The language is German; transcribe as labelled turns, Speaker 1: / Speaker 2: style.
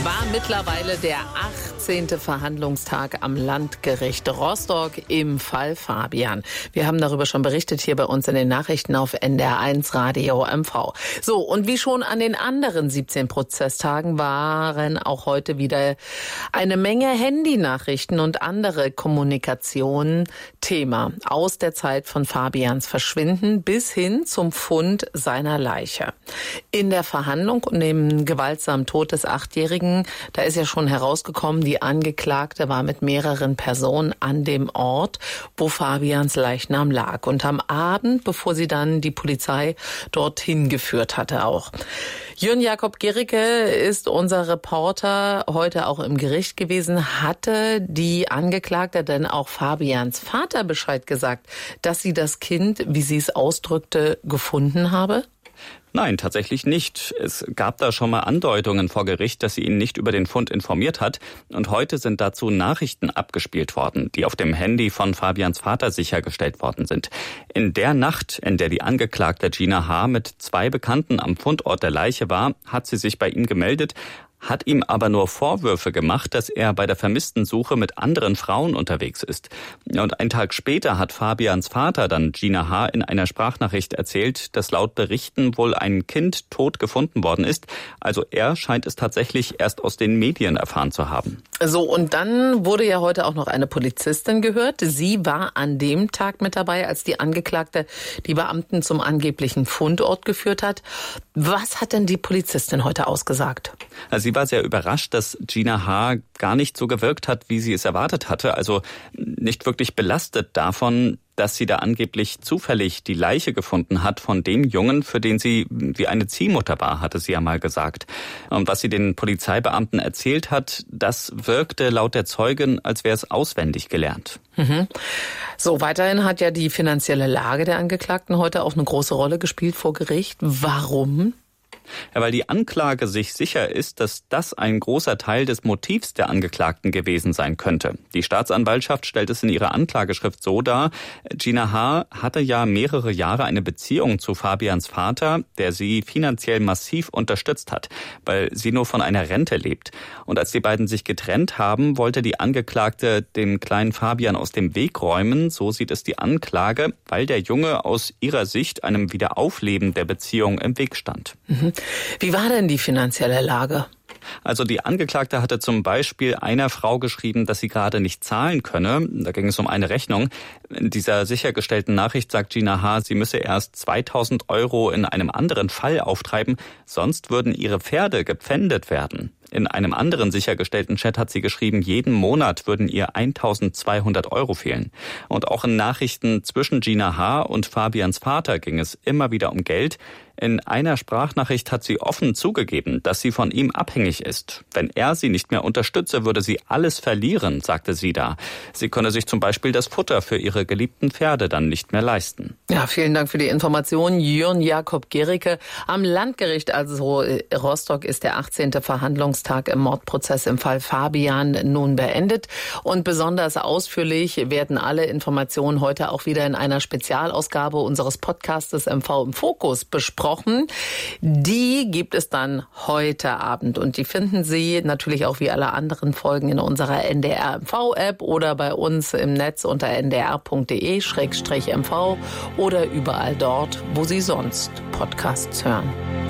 Speaker 1: war mittlerweile der 18. Verhandlungstag am Landgericht Rostock im Fall Fabian. Wir haben darüber schon berichtet hier bei uns in den Nachrichten auf NDR1 Radio MV. So, und wie schon an den anderen 17 Prozesstagen waren auch heute wieder eine Menge Handynachrichten und andere Kommunikation Thema aus der Zeit von Fabians Verschwinden bis hin zum Fund seiner Leiche. In der Verhandlung und dem gewaltsamen Tod des 8-Jährigen, da ist ja schon herausgekommen, die Angeklagte war mit mehreren Personen an dem Ort, wo Fabians Leichnam lag. Und am Abend, bevor sie dann die Polizei dorthin geführt hatte auch. Jörn Jakob Gericke ist unser Reporter heute auch im Gericht gewesen. Hatte die Angeklagte denn auch Fabians Vater Bescheid gesagt, dass sie das Kind, wie sie es ausdrückte, gefunden habe?
Speaker 2: Nein, tatsächlich nicht. Es gab da schon mal Andeutungen vor Gericht, dass sie ihn nicht über den Fund informiert hat. Und heute sind dazu Nachrichten abgespielt worden, die auf dem Handy von Fabians Vater sichergestellt worden sind. In der Nacht, in der die Angeklagte Gina H. mit 2 Bekannten am Fundort der Leiche war, hat sie sich bei ihm gemeldet, hat ihm aber nur Vorwürfe gemacht, dass er bei der Vermisstensuche mit anderen Frauen unterwegs ist. Und einen Tag später hat Fabians Vater dann Gina H. in einer Sprachnachricht erzählt, dass laut Berichten wohl ein Kind tot gefunden worden ist. Also er scheint es tatsächlich erst aus den Medien erfahren zu haben.
Speaker 1: So, und dann wurde ja heute auch noch eine Polizistin gehört. Sie war an dem Tag mit dabei, als die Angeklagte die Beamten zum angeblichen Fundort geführt hat. Was hat denn die Polizistin heute ausgesagt?
Speaker 2: Sie war sehr überrascht, dass Gina H. gar nicht so gewirkt hat, wie sie es erwartet hatte. Also nicht wirklich belastet davon, dass sie da angeblich zufällig die Leiche gefunden hat von dem Jungen, für den sie wie eine Ziehmutter war, hatte sie ja mal gesagt. Und was sie den Polizeibeamten erzählt hat, das wirkte laut der Zeugin, als wäre es auswendig gelernt.
Speaker 1: So, weiterhin hat ja die finanzielle Lage der Angeklagten heute auch eine große Rolle gespielt vor Gericht. Warum?
Speaker 2: Ja, weil die Anklage sich sicher ist, dass das ein großer Teil des Motivs der Angeklagten gewesen sein könnte. Die Staatsanwaltschaft stellt es in ihrer Anklageschrift so dar, Gina H. hatte ja mehrere Jahre eine Beziehung zu Fabians Vater, der sie finanziell massiv unterstützt hat, weil sie nur von einer Rente lebt. Und als die beiden sich getrennt haben, wollte die Angeklagte den kleinen Fabian aus dem Weg räumen, so sieht es die Anklage, weil der Junge aus ihrer Sicht einem Wiederaufleben der Beziehung im Weg stand.
Speaker 1: Wie war denn die finanzielle Lage?
Speaker 2: Also die Angeklagte hatte zum Beispiel einer Frau geschrieben, dass sie gerade nicht zahlen könne. Da ging es um eine Rechnung. In dieser sichergestellten Nachricht sagt Gina H., sie müsse erst 2.000 € in einem anderen Fall auftreiben, sonst würden ihre Pferde gepfändet werden. In einem anderen sichergestellten Chat hat sie geschrieben, jeden Monat würden ihr 1.200 € fehlen. Und auch in Nachrichten zwischen Gina H. und Fabians Vater ging es immer wieder um Geld. In einer Sprachnachricht hat sie offen zugegeben, dass sie von ihm abhängig ist. Wenn er sie nicht mehr unterstütze, würde sie alles verlieren, sagte sie da. Sie könne sich zum Beispiel das Futter für ihre geliebten Pferde dann nicht mehr leisten.
Speaker 1: Ja, vielen Dank für die Information. Jörn Jakob Gericke. Am Landgericht, also Rostock, ist der 18. Verhandlungstag im Mordprozess im Fall Fabian nun beendet. Und besonders ausführlich werden alle Informationen heute auch wieder in einer Spezialausgabe unseres Podcastes MV im Fokus besprochen. Die gibt es dann heute Abend und die finden Sie natürlich auch wie alle anderen Folgen in unserer NDR MV-App oder bei uns im Netz unter ndr.de/mv oder überall dort, wo Sie sonst Podcasts hören.